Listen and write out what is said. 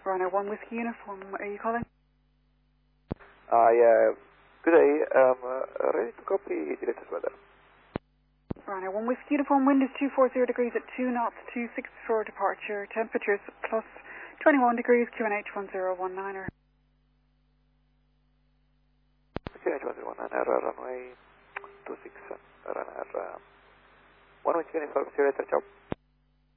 Ryanair 1 Whiskey Uniform. Are you calling? Yeah. Good day. Ready to copy the latest weather. Ryanair 1 Whiskey Uniform. Wind is 240 degrees at 2 knots, 26 for departure. Temperatures plus 21 degrees. QNH 1019er. QNH 1019er, runway 26, Ryanair 1 Whiskey Uniform, see you later, ciao.